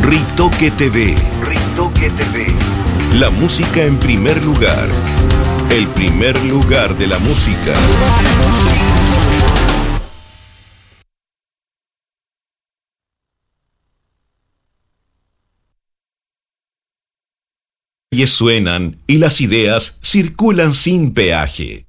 Ritoque TV. Ritoque TV. La música en primer lugar. El primer lugar de la música. Y suenan y las ideas circulan sin peaje.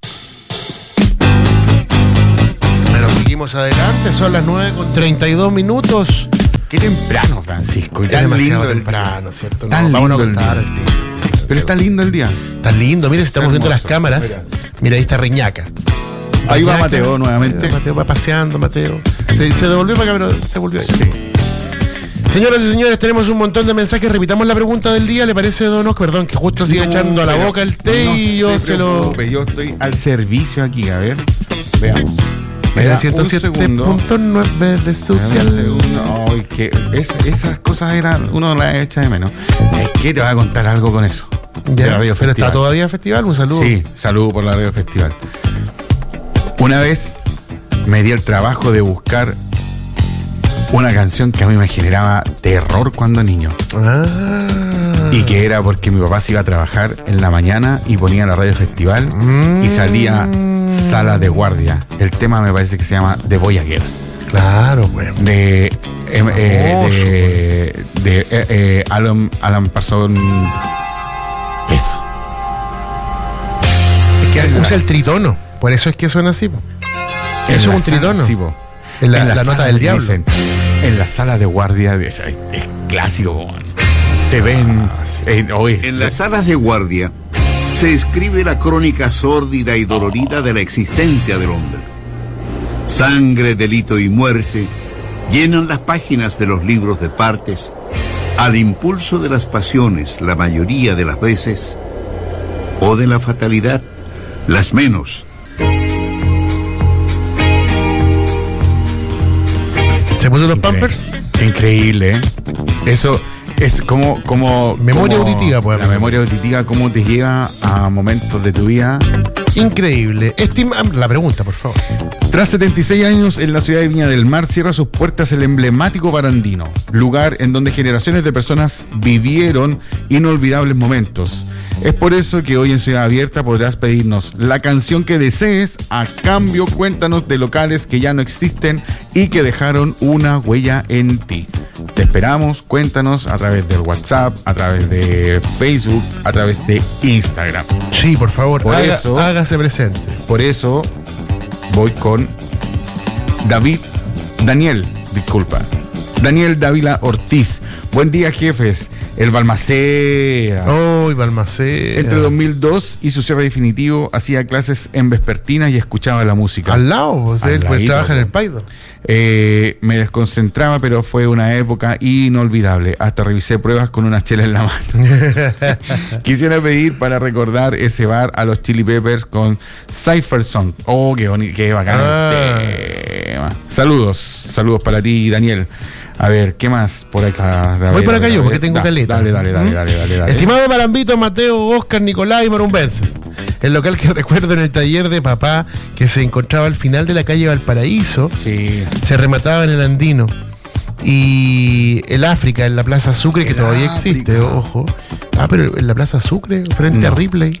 Pero seguimos adelante, son las 9:32. Qué temprano, Francisco. Ya es demasiado temprano, ¿cierto? Tan No, vamos a lindo contar el día. Pero está lindo el día. Está lindo, mire, si estamos viendo las cámaras. Mira, ahí está Reñaca. Ahí va Mateo nuevamente. Mateo va paseando, Mateo. Se devolvió para acá, pero se volvió ahí. Sí. Señoras y señores, tenemos un montón de mensajes. Repitamos la pregunta del día, ¿le parece, don Oscar? Perdón, que justo sigue echando a la boca el té y yo se lo... Yo estoy al servicio aquí, a ver. Veamos. Mira, 107.9 de social. Ay, que esas cosas eran, uno las echa de menos. ¿Sabes qué? Te voy a contar algo con eso. Ya, de la Radio pero Festival. está todavía festival, un saludo. Sí, saludo por la Radio Festival. Una vez me di el trabajo de buscar una canción que a mí me generaba terror cuando niño. Y que era porque mi papá se iba a trabajar en la mañana y ponía la Radio Festival y salía Sala de Guardia. El tema me parece que se llama The Voyager. Claro, pues. De Alan Parsons. Eso. Es que usa el tritono, por eso es que suena así. Eso es un tritono. Sí, en la nota del diablo. Dicen, en la sala de guardia, es clásico. Se ven. Sí. En las salas de guardia se escribe la crónica sórdida y dolorida de la existencia del hombre. Sangre, delito y muerte llenan las páginas de los libros de partes al impulso de las pasiones, la mayoría de las veces, o de la fatalidad, las menos. ¿Se puso los Pampers? Increíble, ¿eh? Eso es como memoria auditiva, pues. La memoria auditiva, cómo te lleva a momentos de tu vida. Increíble. La pregunta, por favor. Tras 76 años en la ciudad de Viña del Mar, cierra sus puertas el emblemático Barandino, lugar en donde generaciones de personas vivieron inolvidables momentos. Es por eso que hoy en Ciudad Abierta podrás pedirnos la canción que desees. A cambio, cuéntanos de locales que ya no existen y que dejaron una huella en ti. Te esperamos, cuéntanos a través del WhatsApp, a través de Facebook, a través de Instagram. Sí, por favor, hágase presente. Por eso voy con Daniel Dávila Ortiz. Buen día, jefes. El Balmaceda. Balmaceda. Entre 2002 y su cierre definitivo hacía clases en vespertinas y escuchaba la música. Al lado, pues él trabaja en el Paido. Me desconcentraba, pero fue una época inolvidable. Hasta revisé pruebas con una chela en la mano. Quisiera pedir para recordar ese bar a los Chili Peppers con Cypher Song. Oh, qué bacán el tema. Saludos para ti, Daniel. A ver, ¿qué más por acá? Voy por acá yo, porque tengo caleta. Dale. Estimado Marambito, Mateo, Oscar, Nicolás y Marumbenses. El local que recuerdo en el taller de papá, que se encontraba al final de la calle Valparaíso, sí, se remataba en el Andino. Y el África, en la Plaza Sucre, que todavía existe, ojo. Pero en la Plaza Sucre, frente a Ripley.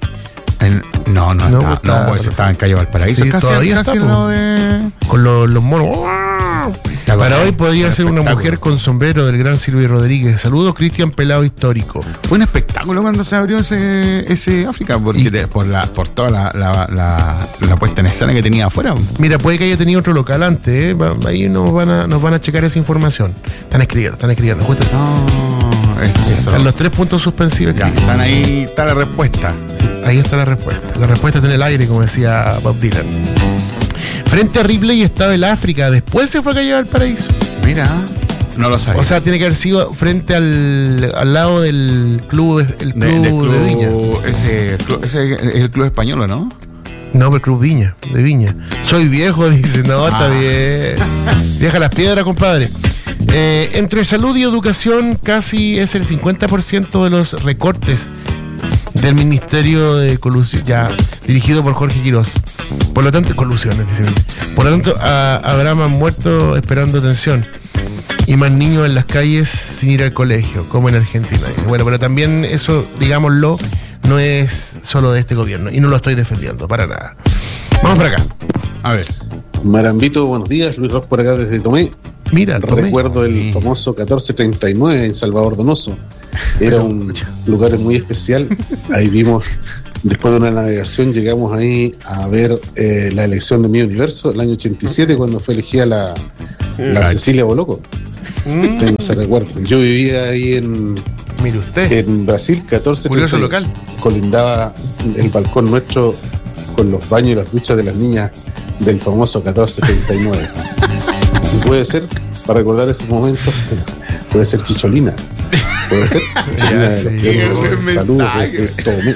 Pues estaba en calle Valparaíso. Sí, todavía está, con los monos. Para hoy podría ser una mujer con sombrero del gran Silvio Rodríguez. Saludos, Cristian Pelado Histórico. Fue un espectáculo cuando se abrió ese África, porque por toda la puesta en escena que tenía afuera. Mira, puede que haya tenido otro local antes, ¿eh? Ahí nos van a checar esa información. Están escribiendo. Justo. Eso. Están los 3 puntos suspensivos. Ya, están ahí, está la respuesta. Sí, ahí está la respuesta. La respuesta está en el aire, como decía Bob Dylan. Frente a Ripley estaba el África, después se fue a calle Valparaíso. Mira, no lo sabía. O sea, tiene que haber sido frente al lado del club, el club de Viña. Ese es el club español, ¿no? No, pero el club Viña, de Viña. Soy viejo, dice, está bien. Vieja las piedras, compadre. Entre salud y educación casi es el 50% de los recortes del Ministerio de Colusión, ya dirigido por Jorge Quirós. Por lo tanto, colusiones, dice. Por lo tanto, habrá más muertos esperando atención. y más niños en las calles sin ir al colegio, como en Argentina. Bueno, pero también eso, digámoslo, no es solo de este gobierno y no lo estoy defendiendo para nada. Vamos por acá. A ver. Marambito, buenos días. Luis Ross por acá desde Tomé. Mira, Tomé. Recuerdo el famoso 1439 en Salvador Donoso. Era un lugar muy especial. Ahí vimos, después de una navegación, llegamos ahí a ver la elección de Mi Universo, el año 87, cuando fue elegida la Cecilia Boloco. Tengo ese recuerdo. Yo vivía ahí Mire usted. en Brasil, 1438. Local. Colindaba el balcón nuestro con los baños y las duchas de las niñas del famoso 1439. Y puede ser, para recordar esos momentos, puede ser Chicholina. Puede ser Chicholina de los saludos de Tomé.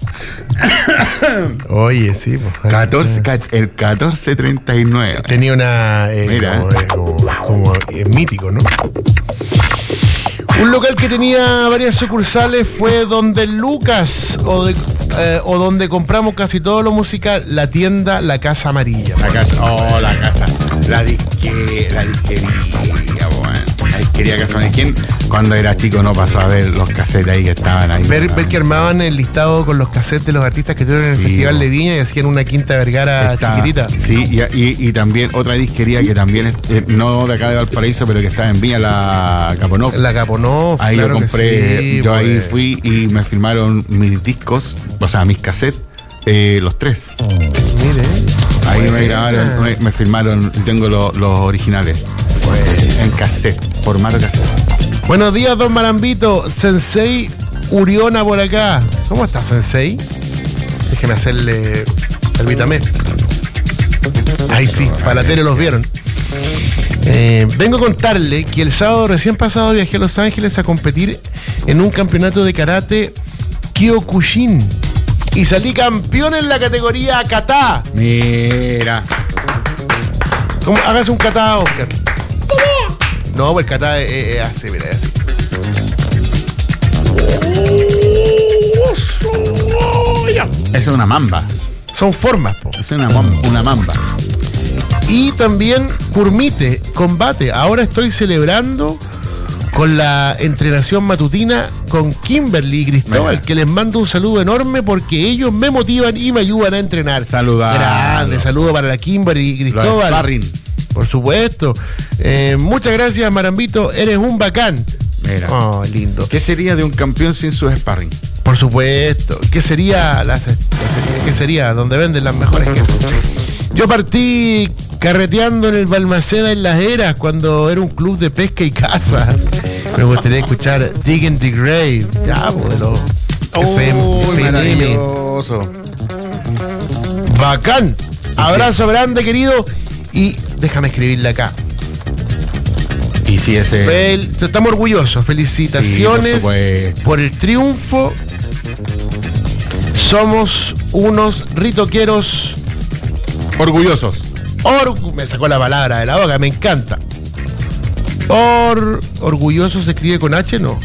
Oye, sí. El 1439. Tenía una... Mira. como mítico, ¿no? Un local que tenía varias sucursales fue donde Lucas, o donde compramos casi todo lo musical, la tienda La Casa Amarilla. La disquería, bueno. La disquería Casa Amarilla. ¿Quién cuando era chico no pasó a ver los cassettes ahí que estaban ahí? Ver que armaban el listado con los cassettes de los artistas que estuvieron en el Festival de Viña y hacían una Quinta Vergara chiquitita. Sí, y también otra disquería que también es, no de acá de Valparaíso, pero que estaba en Viña, la Caponov. La Caponov, ahí claro, yo compré, sí, yo ahí fui y me firmaron mis discos, o sea, mis cassettes, los 3. Mire. Ahí me grabaron, me firmaron, tengo los originales. En cassette, formato cassette. Buenos días, don Marambito. Sensei Uriona por acá. ¿Cómo está, Sensei? Déjeme hacerle el vitamé. Ahí sí, para la tele los vieron. Vengo a contarle que el sábado recién pasado viajé a Los Ángeles a competir en un campeonato de karate Kyokushin y salí campeón en la categoría kata. Mira. ¿Cómo? Hágase un kata, Oscar. No, pues el kata es así, mira, es así. Esa es una mamba. Son formas, po. Es una mamba. Y también Kurmite, combate. Ahora estoy celebrando con la entrenación matutina con Kimberly y Cristóbal, que les mando un saludo enorme porque ellos me motivan y me ayudan a entrenar. Grande saludo para la Kimberly y Cristóbal. Por supuesto. Muchas gracias, Marambito. Eres un bacán. Mira. Oh, lindo. ¿Qué sería de un campeón sin su sparring? Por supuesto. ¿Qué sería donde venden las mejores quesos? Yo partí carreteando en el Balmaceda en Las Heras cuando era un club de pesca y caza. Me gustaría escuchar Digging the Grave. Ya, de los FM. Maravilloso. Bacán. Abrazo grande, querido. Y déjame escribirle acá. Y si ese... Estamos orgullosos. Felicitaciones por el triunfo. Somos unos ritoqueros orgullosos. Me sacó la palabra de la boca, me encanta. Orgulloso se escribe con H, no.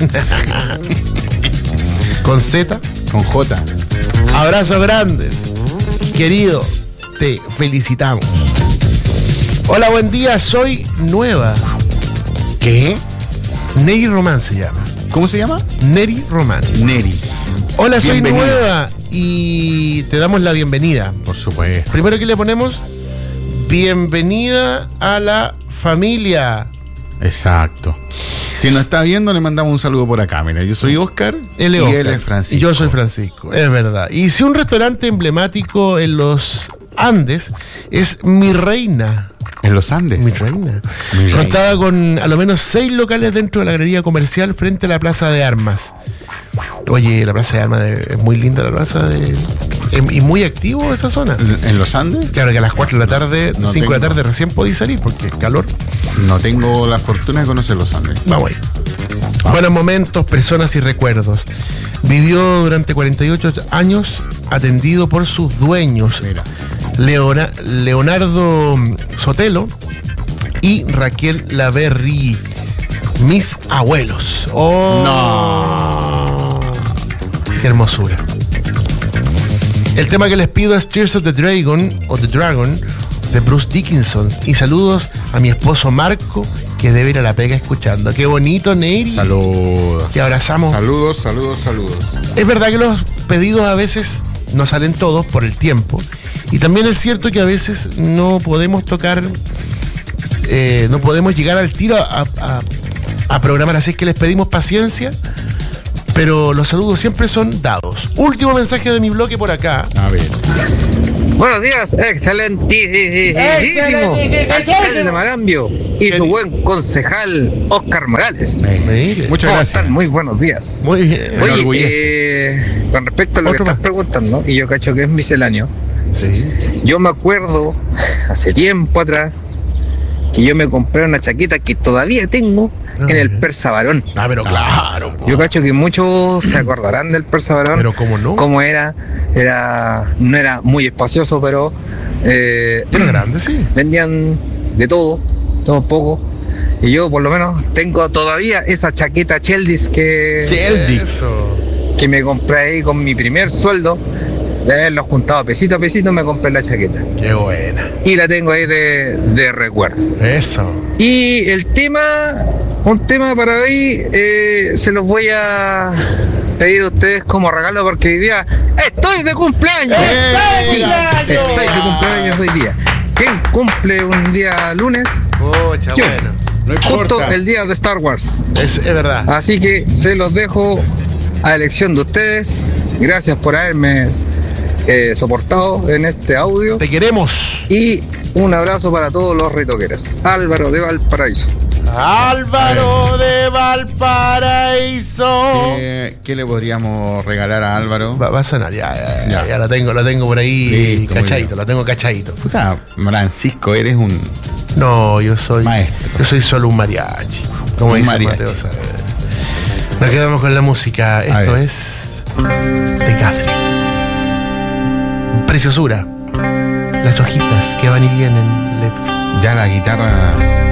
Con Z. Con J. Abrazo grande. Querido, te felicitamos. Hola, buen día, soy nueva. ¿Qué? Neri Román se llama. ¿Cómo se llama? Neri Román. Neri. Hola, soy nueva y te damos la bienvenida. Por supuesto. Primero que le ponemos, bienvenida a la familia. Exacto. Si nos está viendo, le mandamos un saludo por acá. Mira, yo soy Oscar y él es Francisco. Y yo soy Francisco, es verdad. Y si un restaurante emblemático en los Andes es Mi Reina. ¿En los Andes? Mi Reina. Contaba con a lo menos 6 locales dentro de la galería comercial frente a la Plaza de Armas. Oye, la Plaza de Armas es muy linda, la plaza y muy activo esa zona. ¿En los Andes? Claro que a las 4 de la tarde, 5 de la tarde recién podéis salir porque es calor. No tengo la fortuna de conocer los Andes. Vamos ahí. Buenos momentos, personas y recuerdos. Vivió durante 48 años atendido por sus dueños. Mira. Leonardo Sotelo y Raquel Laverri, mis abuelos. ¡Oh! No. ¡Qué hermosura! El tema que les pido es Tears of the Dragon, de Bruce Dickinson. Y saludos a mi esposo Marco que debe ir a la pega escuchando. Qué bonito, Neyri. Saludos. Te abrazamos. Saludos. Es verdad que los pedidos a veces no salen todos por el tiempo. Y también es cierto que a veces no podemos tocar, no podemos llegar al tiro a programar. Así es que les pedimos paciencia, pero los saludos siempre son dados. Último mensaje de mi bloque por acá. A ver. Buenos días, excelentísimo alcalde de Marambio y su buen concejal Oscar Morales. Muchas gracias. Están? Muy buenos días. Muy bien. Oye, con respecto a lo que estás preguntando, y yo cacho que es misceláneo, Sí. yo me acuerdo hace tiempo atrás que yo me compré una chaqueta que todavía tengo en el Persa Barón. Ah, pero claro. Yo cacho que muchos se acordarán del Persa Barón. Pero cómo no. Cómo era, no era muy espacioso, pero Pero grande, sí. vendían de todo un poco. Y yo por lo menos tengo todavía esa chaqueta Cheldis que me compré ahí con mi primer sueldo. De haberlos juntado pesito a pesito, me compré la chaqueta. Qué buena. Y la tengo ahí de recuerdo. Eso. Y el tema, un tema para hoy, se los voy a pedir a ustedes como regalo porque hoy día estoy de cumpleaños. Sí, estoy de cumpleaños hoy día. ¿Quién cumple un día lunes? Pocha, Yo. bueno. No Justo importa. el día de Star Wars. Es verdad. Así que se los dejo a elección de ustedes. Gracias por haberme soportado en este audio. Te queremos. Y un abrazo para todos los ritoqueros. Álvaro de Valparaíso. Álvaro de Valparaíso. ¿Qué le podríamos regalar a Álvaro? Va a sonar, ya Ya. la tengo por ahí. Listo, muy cachadito, bien. la tengo cachadito. Puta, Francisco, eres un No, yo soy Maestro. Yo soy solo un mariachi. Como Un dice mariachi. Mateo Saavedra. Nos quedamos con la música. Esto ver. es de Catherine. Preciosura. Las hojitas que van y vienen. ya la guitarra